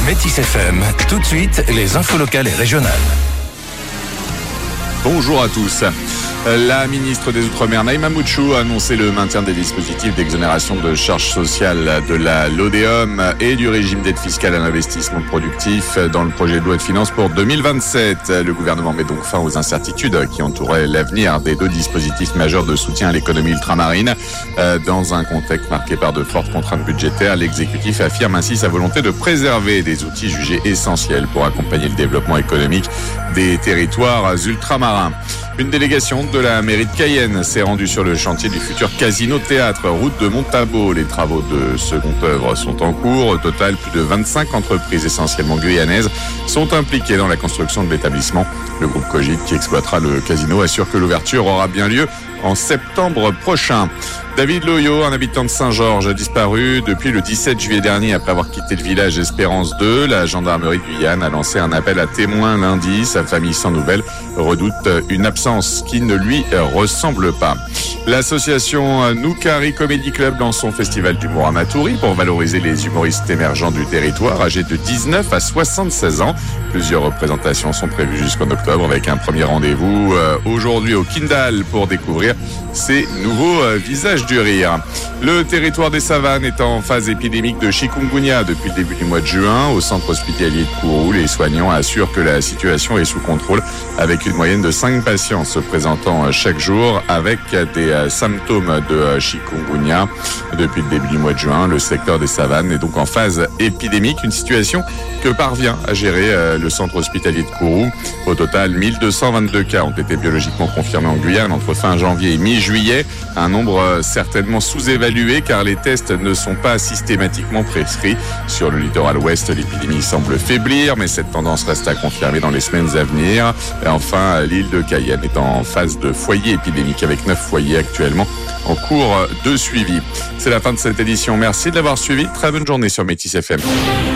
Métis FM, tout de suite, les infos locales et régionales. Bonjour à tous. La ministre des Outre-mer, Naïma Mouchou, a annoncé le maintien des dispositifs d'exonération de charges sociales de la LODEOM et du régime d'aide fiscale à l'investissement productif dans le projet de loi de finances pour 2027. Le gouvernement met donc fin aux incertitudes qui entouraient l'avenir des deux dispositifs majeurs de soutien à l'économie ultramarine. Dans un contexte marqué par de fortes contraintes budgétaires, l'exécutif affirme ainsi sa volonté de préserver des outils jugés essentiels pour accompagner le développement économique des territoires ultramarins. Une délégation de la mairie de Cayenne s'est rendue sur le chantier du futur casino-théâtre, route de Montabault. Les travaux de seconde œuvre sont en cours. Au total, plus de 25 entreprises essentiellement guyanaises sont impliquées dans la construction de l'établissement. Le groupe Cogit, qui exploitera le casino, assure que l'ouverture aura bien lieu en septembre prochain. David Loyo, un habitant de Saint-Georges, a disparu depuis le 17 juillet dernier après avoir quitté le village Espérance 2. La gendarmerie de Guyane a lancé un appel à témoins lundi. Sa famille sans nouvelles redoute une absence qui ne lui ressemble pas. L'association Noukari Comedy Club lance son festival d'humour à Matoury pour valoriser les humoristes émergents du territoire âgés de 19 à 76 ans. Plusieurs représentations sont prévues jusqu'en octobre avec un premier rendez-vous aujourd'hui au Kindal pour découvrir ces nouveaux visages du rire. Le territoire des Savanes est en phase épidémique de chikungunya depuis le début du mois de juin. Au centre hospitalier de Kourou, les soignants assurent que la situation est sous contrôle avec une moyenne de 5 patients se présentant chaque jour avec des symptômes de chikungunya. Depuis le début du mois de juin, le secteur des Savanes est donc en phase épidémique, une situation que parvient à gérer le centre hospitalier de Kourou. Au total, 1222 cas ont été biologiquement confirmés en Guyane entre fin janvier et mi-juillet. Un nombre certainement sous-évalué car les tests ne sont pas systématiquement prescrits. Sur le littoral ouest, l'épidémie semble faiblir, mais cette tendance reste à confirmer dans les semaines à venir. Et enfin, l'île de Cayenne est en phase de foyer épidémique avec 9 foyers actuellement en cours de suivi. C'est la fin de cette édition. Merci de l'avoir suivi. Très bonne journée sur Métis FM.